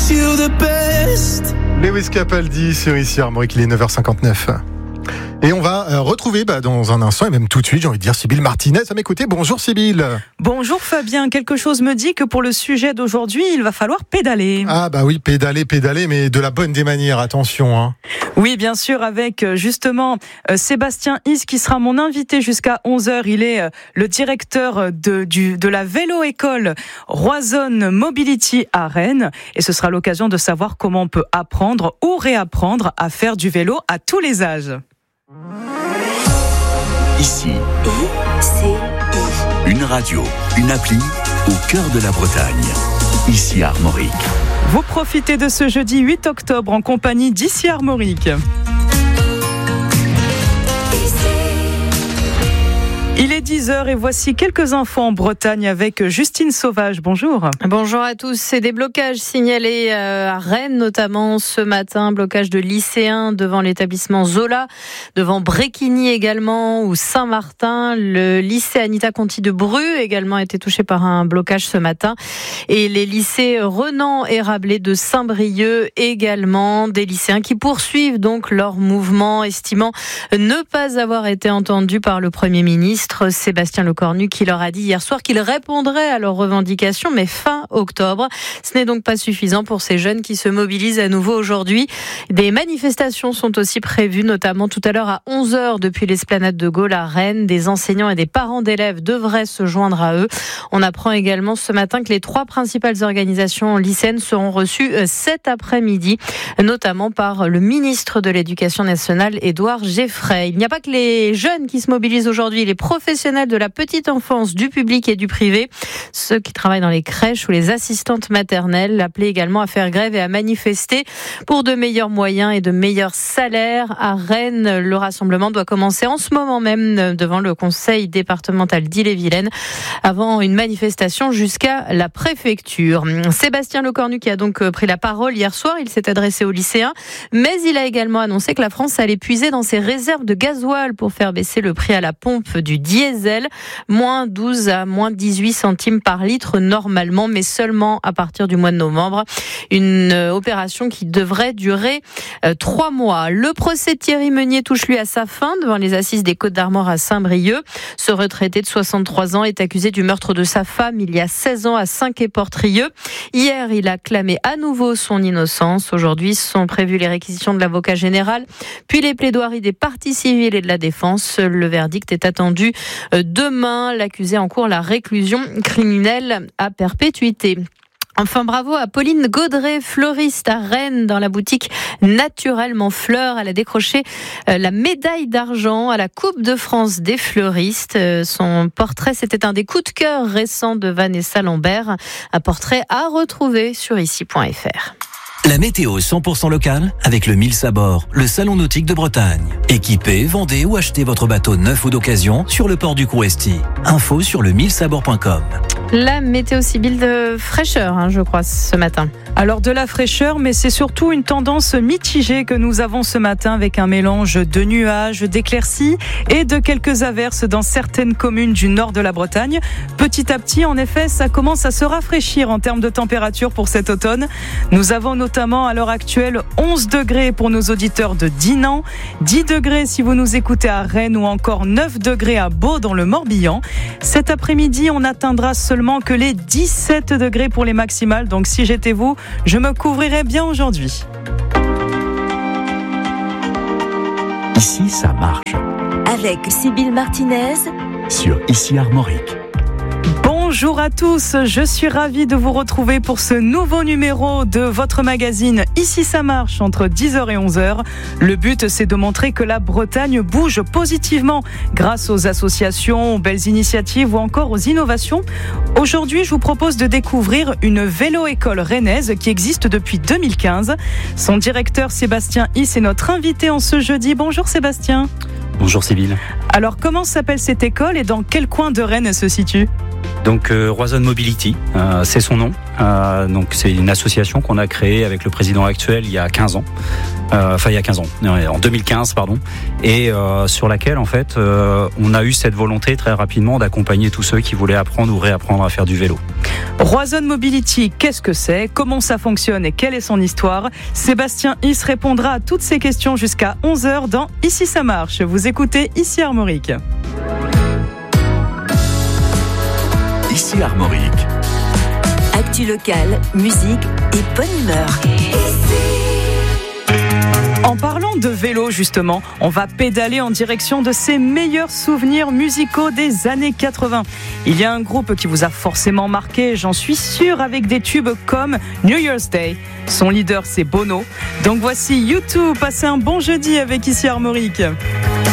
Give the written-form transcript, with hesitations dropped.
you the best. Lewis Capaldi sur Ici Armorique, il est 9h59. Et on va retrouver dans un instant, et même tout de suite, j'ai envie de dire Sybille Martinez à mes côtés. Bonjour Sybille. Bonjour Fabien, quelque chose me dit que pour le sujet d'aujourd'hui, il va falloir pédaler. Ah bah oui, pédaler, mais de la bonne des manières, attention. Hein. Oui, bien sûr, avec justement Sébastien Is qui sera mon invité jusqu'à 11h. Il est le directeur de la vélo-école Roison Mobility à Rennes. Et ce sera l'occasion de savoir comment on peut apprendre ou réapprendre à faire du vélo à tous les âges. Ici, une radio, une appli au cœur de la Bretagne. Ici Armorique. Vous profitez de ce jeudi 8 octobre en compagnie d'Ici Armorique. Il est 10h et voici quelques infos en Bretagne avec Justine Sauvage. Bonjour. Bonjour à tous. C'est des blocages signalés à Rennes, notamment ce matin. Blocage de lycéens devant l'établissement Zola, devant Bréquigny également, ou Saint-Martin. Le lycée Anita Conti de Bru également a été touché par un blocage ce matin. Et les lycées Renan et Rabelais de Saint-Brieuc également. Des lycéens qui poursuivent donc leur mouvement, estimant ne pas avoir été entendus par le Premier ministre. Sébastien Lecornu qui leur a dit hier soir qu'il répondrait à leurs revendications, mais fin octobre. Ce n'est donc pas suffisant pour ces jeunes qui se mobilisent à nouveau aujourd'hui. Des manifestations sont aussi prévues, notamment tout à l'heure à 11h depuis l'esplanade de Gaulle à Rennes. Des enseignants et des parents d'élèves devraient se joindre à eux. On apprend également ce matin que les 3 principales organisations lycéennes seront reçues cet après-midi, notamment par le ministre de l'Éducation nationale, Édouard Geffray. Il n'y a pas que les jeunes qui se mobilisent aujourd'hui, les professionnels de la petite enfance, du public et du privé, ceux qui travaillent dans les crèches ou les assistantes maternelles, appelés également à faire grève et à manifester pour de meilleurs moyens et de meilleurs salaires. À Rennes, le rassemblement doit commencer en ce moment même devant le conseil départemental d'Ille-et-Vilaine avant une manifestation jusqu'à la préfecture. Sébastien Lecornu qui a donc pris la parole hier soir, il s'est adressé aux lycéens, mais il a également annoncé que la France allait puiser dans ses réserves de gasoil pour faire baisser le prix à la pompe du diesel, moins 12 à moins 18 centimes par litre normalement, mais seulement à partir du mois de novembre. Une opération qui devrait durer 3 mois. Le procès de Thierry Meunier touche lui à sa fin devant les assises des Côtes-d'Armor à Saint-Brieuc. Ce retraité de 63 ans est accusé du meurtre de sa femme il y a 16 ans à Saint-Quay-Portrieux. Hier, il a clamé à nouveau son innocence. Aujourd'hui, sont prévues les réquisitions de l'avocat général, puis les plaidoiries des parties civiles et de la défense. Le verdict est attendu demain. L'accusé encourt la réclusion criminelle à perpétuité. Enfin, bravo à Pauline Gaudret, fleuriste à Rennes, dans la boutique Naturellement Fleurs. Elle a décroché la médaille d'argent à la Coupe de France des fleuristes. Son portrait, c'était un des coups de cœur récents de Vanessa Lambert. Un portrait à retrouver sur ici.fr. La météo 100% locale avec le Mills à bord, le salon nautique de Bretagne. Équipez, vendez ou achetez votre bateau neuf ou d'occasion sur le port du Couesti. Info sur le millsabord.com. La météo Sybille de fraîcheur, je crois, ce matin. Alors de la fraîcheur, mais c'est surtout une tendance mitigée que nous avons ce matin avec un mélange de nuages, d'éclaircies et de quelques averses dans certaines communes du nord de la Bretagne. Petit à petit, en effet, ça commence à se rafraîchir en termes de température pour cet automne. Nous avons notamment à l'heure actuelle 11 degrés pour nos auditeurs de Dinan, 10 degrés si vous nous écoutez à Rennes ou encore 9 degrés à Baud dans le Morbihan. Cet après-midi, on atteindra seulement que les 17 degrés pour les maximales. Donc si j'étais vous, je me couvrirais bien aujourd'hui. Ici, ça marche. Avec Sybille Martinez Sur Ici Armorique. Bonjour à tous, je suis ravie de vous retrouver pour ce nouveau numéro de votre magazine Ici ça marche entre 10h et 11h. Le but, c'est de montrer que la Bretagne bouge positivement grâce aux associations, aux belles initiatives ou encore aux innovations. Aujourd'hui, je vous propose de découvrir une vélo-école rennaise qui existe depuis 2015. Son directeur Sébastien Is est notre invité en ce jeudi. Bonjour Sébastien. Bonjour Sybille. Alors comment s'appelle cette école et dans quel coin de Rennes elle se situe ? Donc Roison Mobility, c'est son nom. Donc c'est une association qu'on a créée avec le président actuel il y a 15 ans. Il y a 15 ans, en 2015 pardon, et sur laquelle en fait on a eu cette volonté très rapidement d'accompagner tous ceux qui voulaient apprendre ou réapprendre à faire du vélo. Roison Mobility, qu'est-ce que c'est ? Comment ça fonctionne et quelle est son histoire ? Sébastien Is répondra à toutes ces questions jusqu'à 11h dans Ici ça marche. Vous écoutez Ici Armorique. Ici Armorique. Actu locale, musique et bonne humeur. En parlant de vélo justement, on va pédaler en direction de ses meilleurs souvenirs musicaux des années 80. Il y a un groupe qui vous a forcément marqué, j'en suis sûre, avec des tubes comme New Year's Day. Son leader c'est Bono. Donc voici U2, passez un bon jeudi avec Ici Armorique.